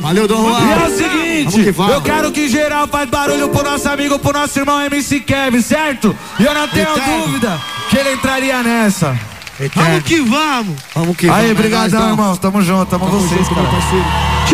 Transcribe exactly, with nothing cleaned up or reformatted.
Valeu, Dom Juan. E é o seguinte, que eu quero que geral faz barulho pro nosso amigo, pro nosso irmão M C Kevin, certo? E eu não tenho Eterno. dúvida que ele entraria nessa. Eterno. Vamos que vamos. Vamos que Aí, vamos. brigadão, irmãos. Tamo junto, tamo, Tamo vocês, junto, cara. meu parceiro.